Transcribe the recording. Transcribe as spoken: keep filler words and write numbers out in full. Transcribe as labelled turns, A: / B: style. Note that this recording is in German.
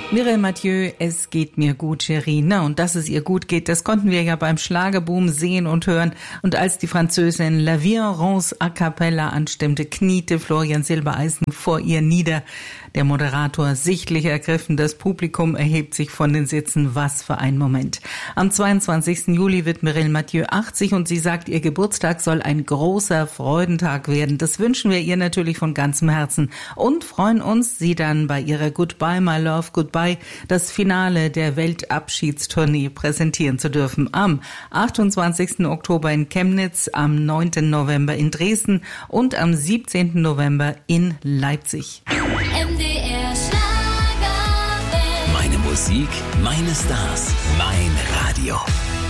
A: Mireille Mathieu, es geht mir gut, Chérie. Na, und dass es ihr gut geht, das konnten wir ja beim Schlagerboom sehen und hören. Und als die Französin La Vie en Rose a cappella anstimmte, kniete Florian Silbereisen vor ihr nieder. Der Moderator sichtlich ergriffen, das Publikum erhebt sich von den Sitzen. Was für ein Moment. Am zweiundzwanzigsten Juli wird Mireille Mathieu achtzig und sie sagt, ihr Geburtstag soll ein großer Freudentag werden. Das wünschen wir ihr natürlich von ganzem Herzen und freuen uns, sie dann bei ihrer Goodbye, My Love, Goodbye, das Finale der Weltabschiedstournee präsentieren zu dürfen. Am achtundzwanzigsten Oktober in Chemnitz, am neunten November in Dresden und am siebzehnten November in Leipzig.
B: M D R Schlagerwelt.
C: Meine Musik, meine Stars, mein Radio.